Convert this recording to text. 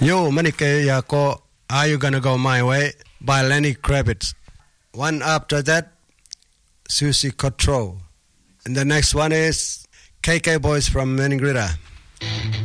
Yo, Manike Yako, Are You Gonna Go My Way by Lenny Kravitz. One after that, Susie Cottrell. And the next one is KK Boys from Meningrida.